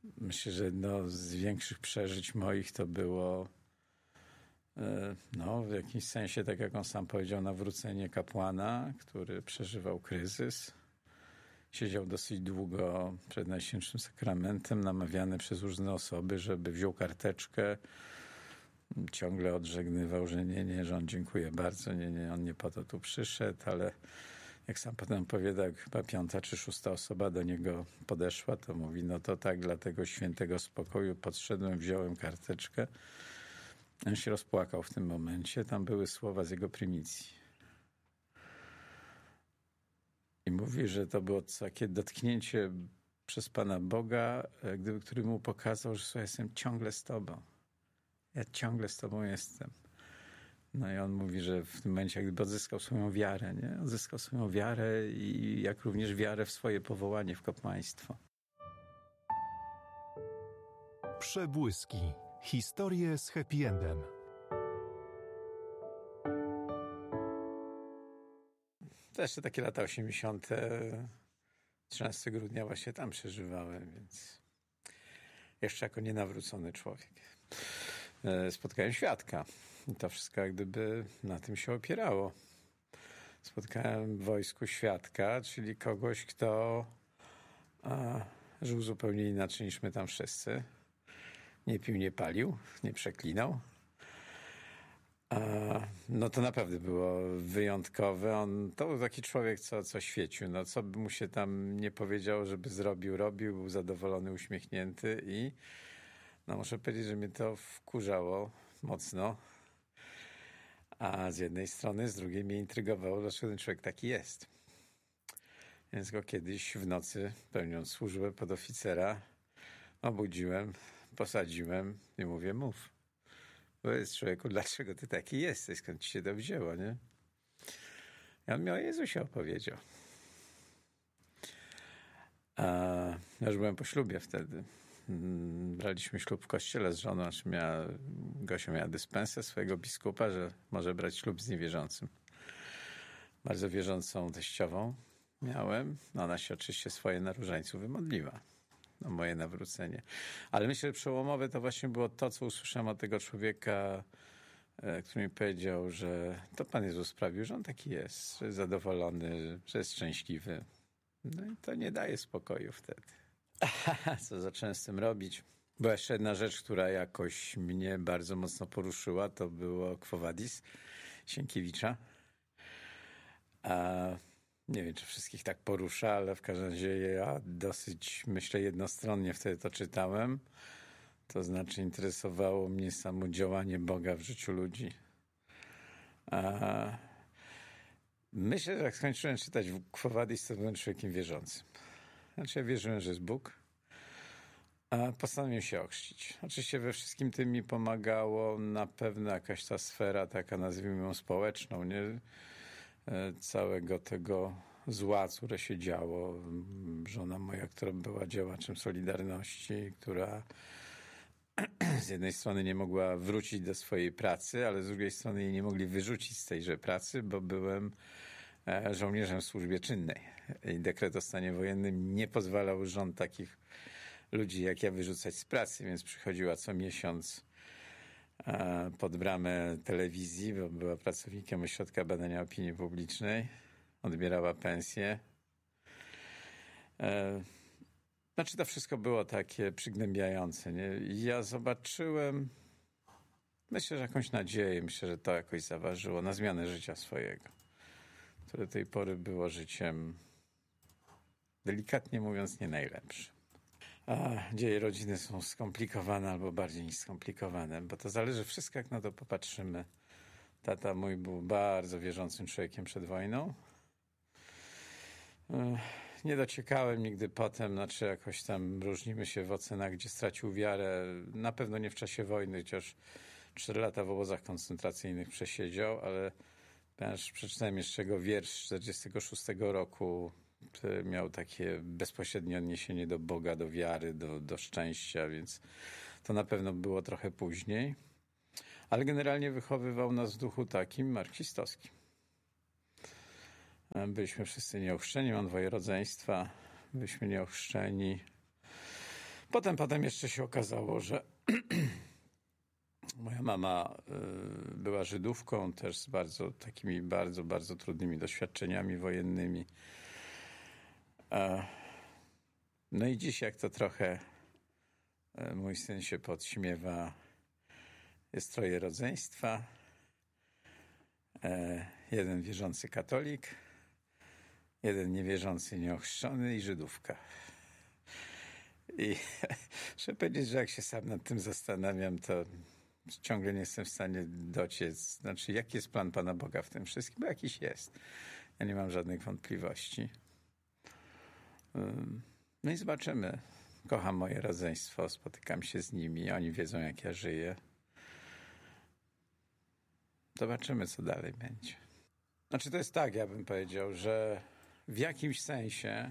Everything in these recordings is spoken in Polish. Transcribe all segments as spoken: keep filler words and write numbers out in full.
myślę, że jedno z większych przeżyć moich to było no, w jakimś sensie, tak jak on sam powiedział, nawrócenie kapłana, który przeżywał kryzys. Siedział dosyć długo przed Najświętszym Sakramentem, namawiany przez różne osoby, żeby wziął karteczkę. Ciągle odżegnywał, że nie, nie, że on dziękuję bardzo, nie, nie, on nie po to tu przyszedł, ale jak sam potem opowiada, jak chyba piąta czy szósta osoba do niego podeszła, to mówi, no to tak, dla tego świętego spokoju podszedłem, wziąłem karteczkę. On się rozpłakał w tym momencie. Tam były słowa z jego prymicji. I mówi, że to było takie dotknięcie przez Pana Boga, gdyby, który mu pokazał, że słuchaj, jestem ciągle z Tobą. Ja ciągle z Tobą jestem. No i on mówi, że w tym momencie jakby odzyskał swoją wiarę, nie? Odzyskał swoją wiarę i jak również wiarę w swoje powołanie w kapłaństwo. Przebłyski. Historie z happy endem. To jeszcze takie lata osiemdziesiąte. trzynastego grudnia właśnie tam przeżywałem, więc jeszcze jako nienawrócony człowiek. Spotkałem świadka. I to wszystko jak gdyby na tym się opierało. Spotkałem w wojsku świadka, czyli kogoś, kto a, żył zupełnie inaczej niż my tam wszyscy. Nie pił, nie palił, nie przeklinał. A, no to naprawdę było wyjątkowe. On, to był taki człowiek, co, co świecił. No, co by mu się tam nie powiedział, żeby zrobił, robił. Był zadowolony, uśmiechnięty i no muszę powiedzieć, że mnie to wkurzało mocno. A z jednej strony, z drugiej mnie intrygowało, dlaczego ten człowiek taki jest. Więc go kiedyś w nocy, pełniąc służbę podoficera, obudziłem, posadziłem i mówię, mów. Powiedz człowieku, dlaczego ty taki jesteś? Skąd ci się to wzięło, nie? I on mi o Jezusie opowiedział. A ja już byłem po ślubie wtedy. Braliśmy ślub w kościele z żoną, znaczy miała, Gosia miała dyspensę swojego biskupa, że może brać ślub z niewierzącym. Bardzo wierzącą teściową miałem. No ona się oczywiście swoje na różańcu wymodliła o moje nawrócenie. Ale myślę, że przełomowe to właśnie było to, co usłyszałem od tego człowieka, który mi powiedział, że to Pan Jezus sprawił, że on taki jest, że jest zadowolony, że jest szczęśliwy. No i to nie daje spokoju wtedy. Co zacząłem z tym robić? Była jeszcze jedna rzecz, która jakoś mnie bardzo mocno poruszyła, to było Quo Vadis Sienkiewicza. A nie wiem, czy wszystkich tak porusza, ale w każdym razie ja dosyć, myślę, jednostronnie wtedy to czytałem. To znaczy interesowało mnie samo działanie Boga w życiu ludzi. A myślę, że jak skończyłem czytać Quo Vadis, to byłem człowiekiem wierzącym. Znaczy ja wierzyłem, że jest Bóg, a postanowiłem się ochrzcić. Oczywiście we wszystkim tym mi pomagało na pewno jakaś ta sfera taka, nazwijmy ją społeczną, nie? Całego tego zła, które się działo. Żona moja, która była działaczem Solidarności, która z jednej strony nie mogła wrócić do swojej pracy, ale z drugiej strony jej nie mogli wyrzucić z tejże pracy, bo byłem żołnierzem w służbie czynnej. I dekret o stanie wojennym nie pozwalał rząd takich ludzi jak ja wyrzucać z pracy, więc przychodziła co miesiąc pod bramę telewizji, bo była pracownikiem Ośrodka Badania Opinii Publicznej. Odbierała pensję. Znaczy to wszystko było takie przygnębiające. Nie? I ja zobaczyłem, myślę, że jakąś nadzieję, myślę, że to jakoś zaważyło na zmianę życia swojego, które do tej pory było życiem, delikatnie mówiąc, nie najlepszym. A dzieje rodziny są skomplikowane albo bardziej niż skomplikowane, bo to zależy wszystko, jak na to popatrzymy. Tata mój był bardzo wierzącym człowiekiem przed wojną. Nie dociekałem nigdy potem, znaczy jakoś tam różnimy się w ocenach, gdzie stracił wiarę. Na pewno nie w czasie wojny, chociaż cztery lata w obozach koncentracyjnych przesiedział, ale przeczytałem jeszcze jego wiersz z czterdziestego szóstego roku. Miał takie bezpośrednie odniesienie do Boga, do wiary, do, do szczęścia, więc to na pewno było trochę później. Ale generalnie wychowywał nas w duchu takim marksistowskim. Byliśmy wszyscy nieochrzczeni, mam dwoje rodzeństwa. Byliśmy nieochrzczeni. Potem, potem jeszcze się okazało, że moja mama y, była Żydówką, też z bardzo takimi bardzo, bardzo trudnymi doświadczeniami wojennymi. E, no i dziś, jak to trochę e, mój syn się podśmiewa, jest troje rodzeństwa. E, jeden wierzący katolik, jeden niewierzący nieochrzczony i Żydówka. I muszę powiedzieć, że jak się sam nad tym zastanawiam, to ciągle nie jestem w stanie dociec, znaczy jaki jest plan Pana Boga w tym wszystkim, bo jakiś jest. Ja nie mam żadnych wątpliwości. No i zobaczymy. Kocham moje rodzeństwo, spotykam się z nimi, oni wiedzą, jak ja żyję. Zobaczymy, co dalej będzie. Znaczy to jest tak, ja bym powiedział, że w jakimś sensie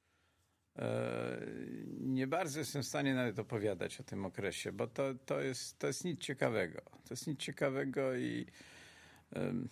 nie bardzo jestem w stanie nawet opowiadać o tym okresie, bo to, to, jest, to jest nic ciekawego. To jest nic ciekawego i um,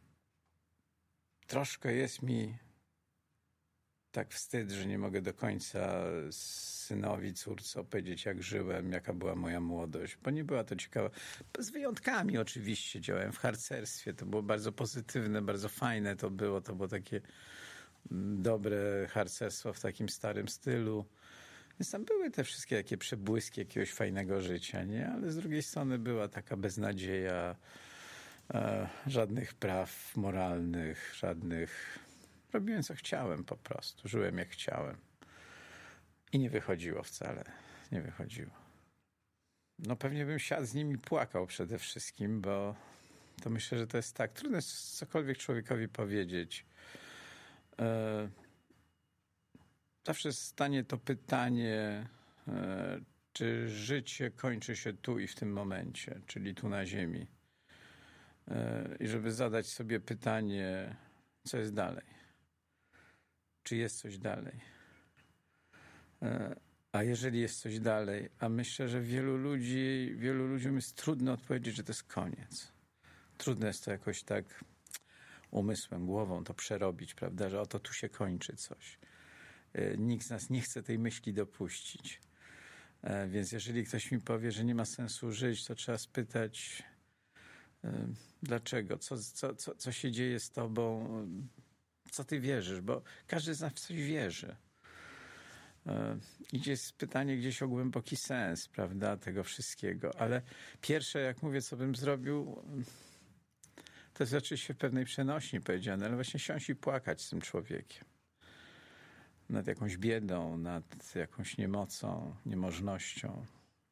troszkę jest mi tak wstyd, że nie mogę do końca synowi, córce opowiedzieć, jak żyłem, jaka była moja młodość, bo nie była to ciekawa. Z wyjątkami oczywiście. Działałem w harcerstwie, to było bardzo pozytywne, bardzo fajne to było, to było takie dobre harcerstwo w takim starym stylu. Więc tam były te wszystkie takie przebłyski jakiegoś fajnego życia, nie? Ale z drugiej strony była taka beznadzieja, e, żadnych praw moralnych, żadnych... Robiłem co chciałem po prostu, żyłem jak chciałem. I nie wychodziło wcale, nie wychodziło. No pewnie bym siadł z nimi płakał przede wszystkim, bo to myślę, że to jest tak. Trudno jest cokolwiek człowiekowi powiedzieć. Zawsze stanie to pytanie, czy życie kończy się tu i w tym momencie, czyli tu na ziemi. I żeby zadać sobie pytanie, co jest dalej? Czy jest coś dalej? A jeżeli jest coś dalej, a myślę, że wielu ludzi, wielu ludziom jest trudno odpowiedzieć, że to jest koniec. Trudno jest to jakoś tak umysłem, głową to przerobić, prawda, że oto tu się kończy coś. Nikt z nas nie chce tej myśli dopuścić. Więc jeżeli ktoś mi powie, że nie ma sensu żyć, to trzeba spytać, dlaczego? Co, co, co, co się dzieje z tobą? Co ty wierzysz? Bo każdy z nas w coś wierzy. Idzie pytanie gdzieś o głęboki sens, prawda, tego wszystkiego. Ale pierwsze, jak mówię, co bym zrobił, to jest oczywiście w pewnej przenośni powiedziane, ale właśnie siąść i płakać z tym człowiekiem. Nad jakąś biedą, nad jakąś niemocą, niemożnością.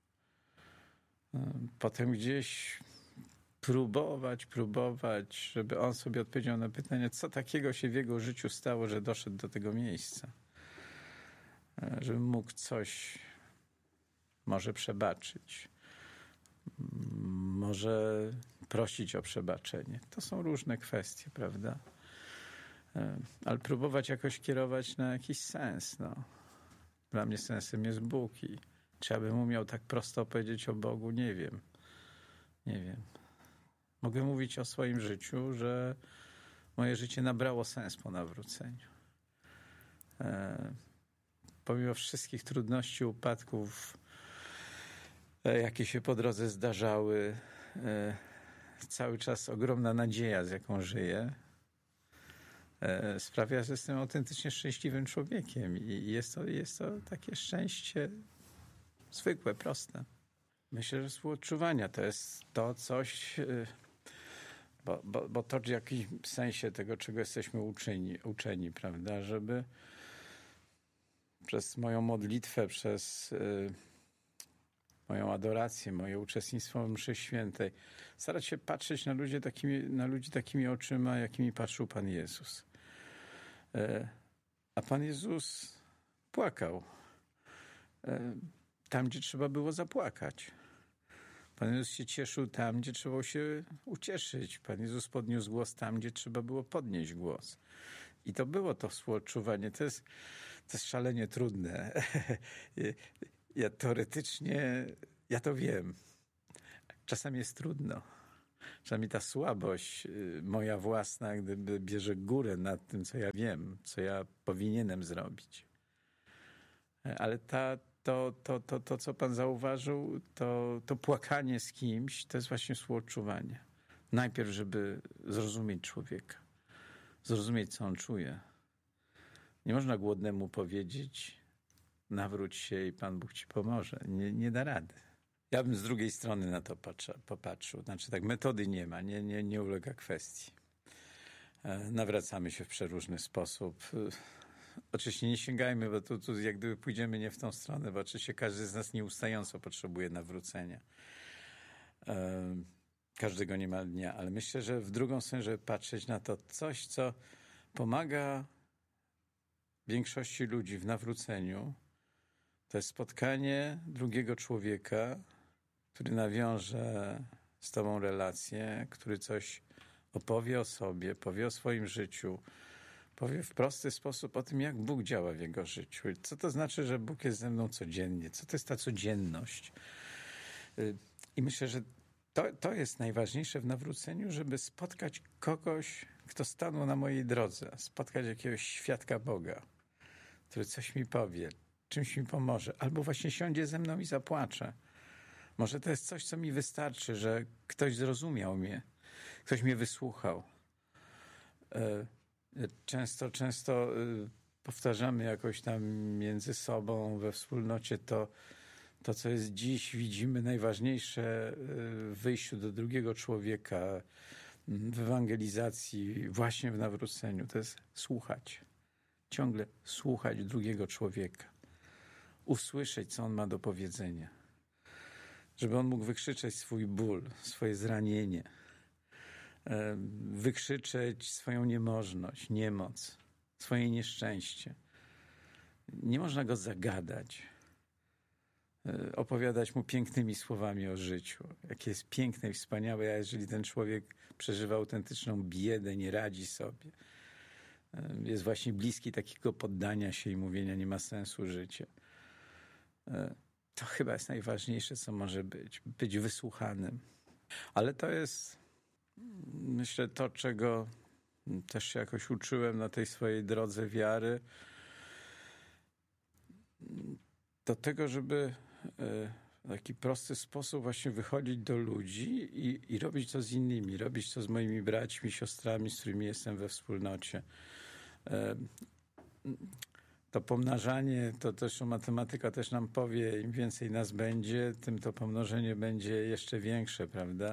Potem gdzieś próbować, próbować, żeby on sobie odpowiedział na pytanie, co takiego się w jego życiu stało, że doszedł do tego miejsca. Żeby mógł coś może przebaczyć. Może prosić o przebaczenie. To są różne kwestie, prawda? Ale próbować jakoś kierować na jakiś sens. No. Dla mnie sensem jest Bóg i czy ja bym umiał tak prosto powiedzieć o Bogu? Nie wiem. Nie wiem. Mogę mówić o swoim życiu, że moje życie nabrało sens po nawróceniu. E, pomimo wszystkich trudności, upadków, e, jakie się po drodze zdarzały, e, cały czas ogromna nadzieja, z jaką żyję, e, sprawia, że jestem autentycznie szczęśliwym człowiekiem i jest to, jest to takie szczęście zwykłe, proste. Myślę, że współodczuwania to jest to coś, e, bo, bo, bo to w jakimś sensie tego, czego jesteśmy uczeni, uczeni, prawda, żeby przez moją modlitwę, przez y, moją adorację, moje uczestnictwo w mszy świętej, starać się patrzeć na ludzi takimi, na ludzi takimi oczyma, jakimi patrzył Pan Jezus. Y, a Pan Jezus płakał y, tam, gdzie trzeba było zapłakać. Pan Jezus się cieszył tam, gdzie trzeba się ucieszyć. Pan Jezus podniósł głos tam, gdzie trzeba było podnieść głos. I to było to współodczuwanie. To jest, to jest szalenie trudne. Ja teoretycznie, ja to wiem. Czasami jest trudno. Czasami ta słabość moja własna, gdyby bierze górę nad tym, co ja wiem, co ja powinienem zrobić. Ale ta, to, to, to, to co pan zauważył, to, to płakanie z kimś, to jest właśnie współodczuwanie. Najpierw, żeby zrozumieć człowieka, zrozumieć, co on czuje. Nie można głodnemu powiedzieć, nawróć się i Pan Bóg ci pomoże. Nie, nie da rady. Ja bym z drugiej strony na to patrza, popatrzył. Znaczy tak, metody nie ma, nie, nie, nie ulega kwestii. Nawracamy się w przeróżny sposób. Oczywiście nie sięgajmy, bo tu, tu jak gdyby pójdziemy nie w tą stronę, bo oczywiście każdy z nas nieustająco potrzebuje nawrócenia. Każdego niemal dnia, ale myślę, że w drugą stronę, żeby patrzeć na to coś, co pomaga większości ludzi w nawróceniu, to jest spotkanie drugiego człowieka, który nawiąże z tobą relację, który coś opowie o sobie, powie o swoim życiu, powie w prosty sposób o tym, jak Bóg działa w jego życiu. Co to znaczy, że Bóg jest ze mną codziennie? Co to jest ta codzienność? I myślę, że to, to jest najważniejsze w nawróceniu, żeby spotkać kogoś, kto stanął na mojej drodze, spotkać jakiegoś świadka Boga, który coś mi powie, czymś mi pomoże, albo właśnie siądzie ze mną i zapłacze. Może to jest coś, co mi wystarczy, że ktoś zrozumiał mnie, ktoś mnie wysłuchał. Często, często powtarzamy jakoś tam między sobą we wspólnocie to, to co jest dziś, widzimy najważniejsze w wyjściu do drugiego człowieka, w ewangelizacji, właśnie w nawróceniu. To jest słuchać. Ciągle słuchać drugiego człowieka. Usłyszeć, co on ma do powiedzenia. Żeby on mógł wykrzyczeć swój ból, swoje zranienie. Wykrzyczeć swoją niemożność, niemoc, swoje nieszczęście. Nie można go zagadać. Opowiadać mu pięknymi słowami o życiu. Jakie jest piękne i wspaniałe, a jeżeli ten człowiek przeżywa autentyczną biedę, nie radzi sobie, jest właśnie bliski takiego poddania się i mówienia, nie ma sensu życie. To chyba jest najważniejsze, co może być. Być wysłuchanym. Ale to jest, myślę, to, czego też się jakoś uczyłem na tej swojej drodze wiary. Do tego, żeby w taki prosty sposób właśnie wychodzić do ludzi i, i robić to z innymi. Robić to z moimi braćmi, siostrami, z którymi jestem we wspólnocie. To pomnażanie, to też matematyka też nam powie, im więcej nas będzie, tym to pomnożenie będzie jeszcze większe, prawda?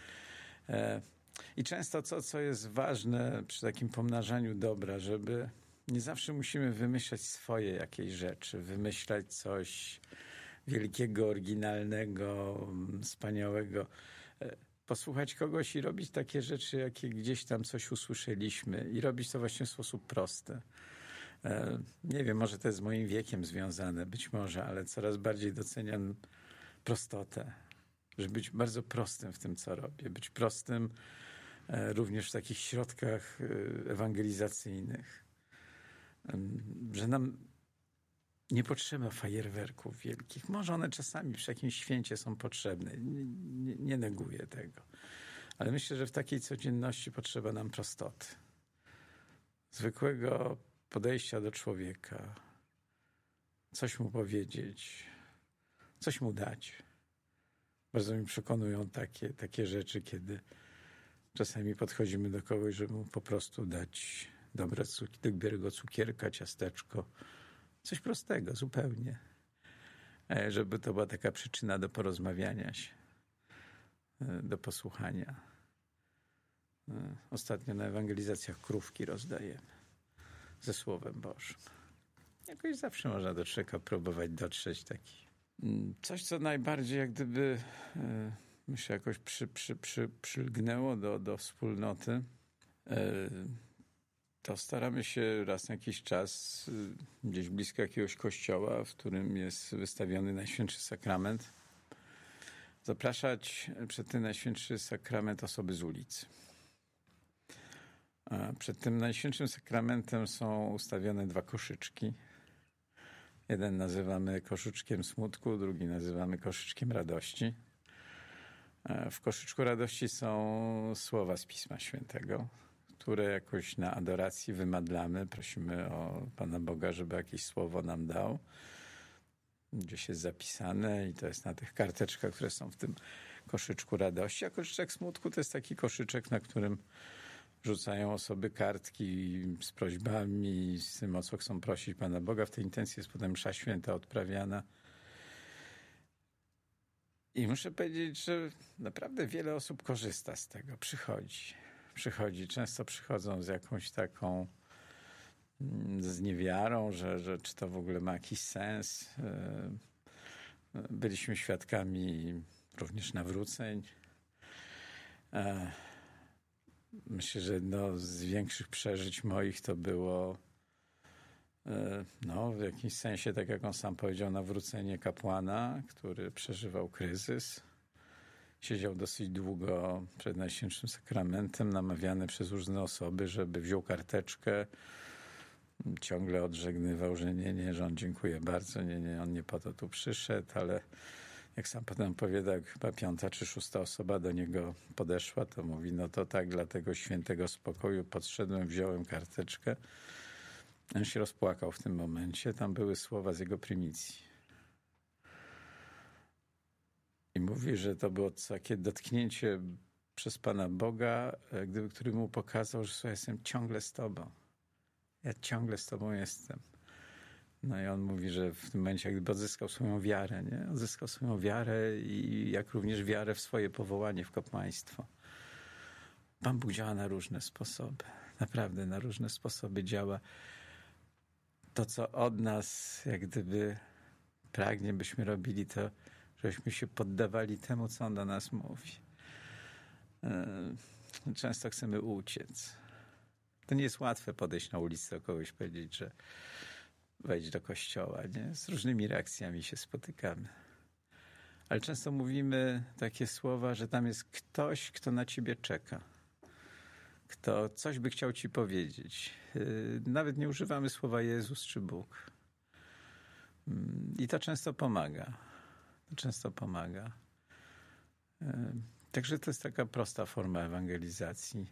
I często to, co jest ważne przy takim pomnażaniu dobra, żeby nie zawsze musimy wymyślać swoje jakieś rzeczy, wymyślać coś wielkiego, oryginalnego, wspaniałego. Posłuchać kogoś i robić takie rzeczy, jakie gdzieś tam coś usłyszeliśmy i robić to właśnie w sposób prosty. Nie wiem, może to jest z moim wiekiem związane, być może, ale coraz bardziej doceniam prostotę. Żeby być bardzo prostym w tym, co robię. Być prostym również w takich środkach ewangelizacyjnych. Że nam nie potrzeba fajerwerków wielkich. Może one czasami przy jakimś święcie są potrzebne. Nie, nie, nie neguję tego. Ale myślę, że w takiej codzienności potrzeba nam prostoty. Zwykłego podejścia do człowieka. Coś mu powiedzieć. Coś mu dać. Bardzo mi przekonują takie, takie rzeczy, kiedy czasami podchodzimy do kogoś, żeby mu po prostu dać dobre cuk- dobrego cukierka, ciasteczko. Coś prostego, zupełnie. Żeby to była taka przyczyna do porozmawiania się, do posłuchania. Ostatnio na ewangelizacjach krówki rozdajemy ze Słowem Bożym. Jakoś zawsze można do człowieka próbować dotrzeć taki. Coś, co najbardziej jak gdyby, myślę, jakoś przy, przy, przy, przylgnęło do, do wspólnoty, to staramy się raz na jakiś czas gdzieś blisko jakiegoś kościoła, w którym jest wystawiony Najświętszy Sakrament, zapraszać przed ten Najświętszy Sakrament osoby z ulicy. A przed tym Najświętszym Sakramentem są ustawione dwa koszyczki. Jeden nazywamy koszyczkiem smutku, drugi nazywamy koszyczkiem radości. W koszyczku radości są słowa z Pisma Świętego, które jakoś na adoracji wymadlamy. Prosimy o Pana Boga, żeby jakieś słowo nam dał. gdzieś jest zapisane i to jest na tych karteczkach, które są w tym koszyczku radości, a koszyczek smutku to jest taki koszyczek, na którym rzucają osoby kartki z prośbami, z tym, o co chcą prosić Pana Boga. W tej intencji jest potem msza święta odprawiana. I muszę powiedzieć, że naprawdę wiele osób korzysta z tego, przychodzi. Przychodzi, często przychodzą z jakąś taką z niewiarą, że, że czy to w ogóle ma jakiś sens. Byliśmy świadkami również nawróceń. Myślę, że jedno z większych przeżyć moich to było no, w jakimś sensie, tak jak on sam powiedział, nawrócenie kapłana, który przeżywał kryzys. Siedział dosyć długo przed Najświętszym Sakramentem, namawiany przez różne osoby, żeby wziął karteczkę. Ciągle odżegnywał, że nie, nie, że on dziękuję bardzo, nie, nie, on nie po to tu przyszedł, ale jak sam potem opowiada, jak chyba piąta czy szósta osoba do niego podeszła, to mówi, no to tak, dla tego świętego spokoju podszedłem, wziąłem karteczkę. On się rozpłakał w tym momencie. Tam były słowa z jego prymicji. I mówi, że to było takie dotknięcie przez Pana Boga, gdyby, który mu pokazał, że słuchaj, jestem ciągle z Tobą. Ja ciągle z Tobą jestem. No i on mówi, że w tym momencie jakby odzyskał swoją wiarę, nie? Odzyskał swoją wiarę i jak również wiarę w swoje powołanie w kapłaństwo. Pan Bóg działa na różne sposoby. Naprawdę na różne sposoby działa. To, co od nas jak gdyby pragnie, byśmy robili, to żebyśmy się poddawali temu, co On do nas mówi. Często chcemy uciec. To nie jest łatwe podejść na ulicę do kogoś, powiedzieć, że wejdź do kościoła, nie? Z różnymi reakcjami się spotykamy. Ale często mówimy takie słowa, że tam jest ktoś, kto na ciebie czeka. Kto coś by chciał ci powiedzieć. Nawet nie używamy słowa Jezus czy Bóg. I to często pomaga. To często pomaga. Także to jest taka prosta forma ewangelizacji.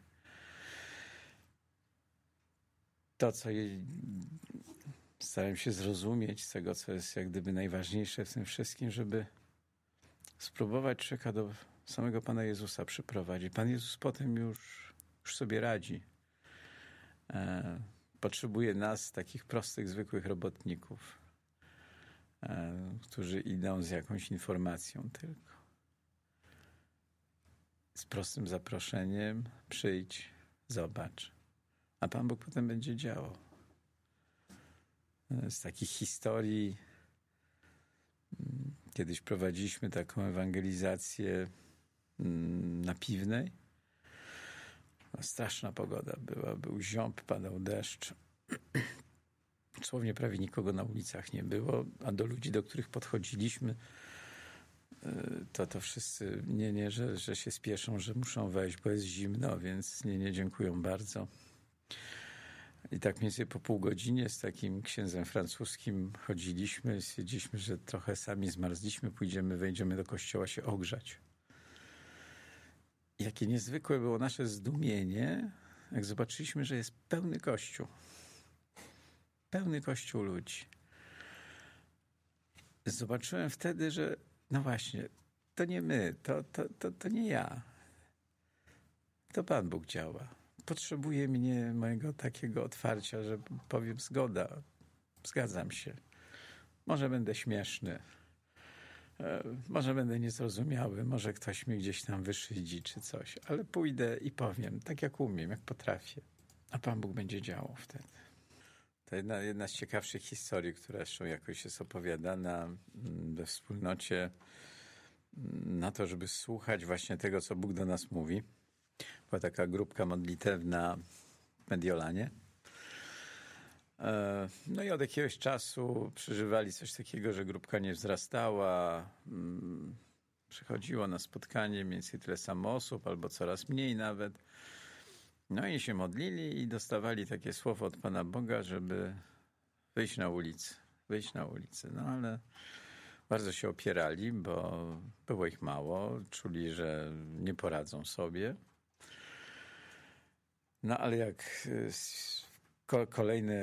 To, co jej starałem się zrozumieć z tego, co jest jak gdyby najważniejsze w tym wszystkim, żeby spróbować człowieka do samego Pana Jezusa przyprowadzić. Pan Jezus potem już, już sobie radzi. E, potrzebuje nas, takich prostych, zwykłych robotników, e, którzy idą z jakąś informacją tylko. Z prostym zaproszeniem przyjdź, zobacz. A Pan Bóg potem będzie działał. Z takich historii kiedyś prowadziliśmy taką ewangelizację na Piwnej. Straszna pogoda była, był ziąb, padał deszcz. Dosłownie prawie nikogo na ulicach nie było, a do ludzi, do których podchodziliśmy, to to wszyscy, nie, nie, że, że się spieszą, że muszą wejść, bo jest zimno, więc nie, nie, dziękują bardzo. I tak mniej więcej po pół godzinie z takim księdzem francuskim chodziliśmy, stwierdziliśmy, że trochę sami zmarzliśmy, pójdziemy, wejdziemy do kościoła się ogrzać. I jakie niezwykłe było nasze zdumienie, jak zobaczyliśmy, że jest pełny kościół. Pełny kościół ludzi. Zobaczyłem wtedy, że no właśnie, to nie my, to, to, to, to nie ja. To Pan Bóg działa. Potrzebuje mnie, mojego takiego otwarcia, że powiem zgoda, zgadzam się. Może będę śmieszny, może będę niezrozumiały, może ktoś mnie gdzieś tam wyszydzi czy coś, ale pójdę i powiem, tak jak umiem, jak potrafię. A Pan Bóg będzie działał wtedy. To jedna, jedna z ciekawszych historii, która zresztą jakoś jest opowiadana we wspólnocie na to, żeby słuchać właśnie tego, co Bóg do nas mówi. Była taka grupka modlitewna w Mediolanie. No i od jakiegoś czasu przeżywali coś takiego, że grupka nie wzrastała. Przychodziło na spotkanie mniej więcej tyle samo osób, albo coraz mniej nawet. No i się modlili i dostawali takie słowo od Pana Boga, żeby wyjść na ulicę. Wyjść na ulicę. No ale bardzo się opierali, bo było ich mało. Czuli, że nie poradzą sobie. No ale jak kolejne